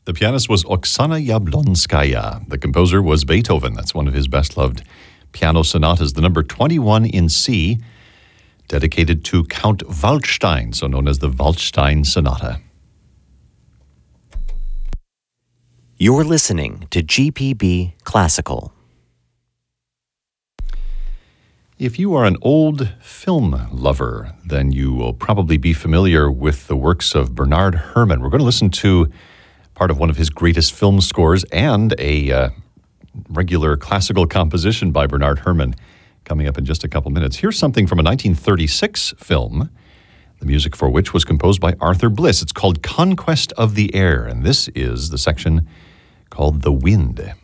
The pianist was Oksana Yablonskaya. The composer was Beethoven. That's one of his best-loved piano sonatas, the number 21 in C, dedicated to Count Waldstein, so known as the Waldstein Sonata. You're listening to GPB Classical. If you are an old film lover, then you will probably be familiar with the works of Bernard Herrmann. We're going to listen to part of one of his greatest film scores and a regular classical composition by Bernard Herrmann coming up in just a couple minutes. Here's something from a 1936 film, the music for which was composed by Arthur Bliss. It's called Conquest of the Air, and this is the section called The Wind.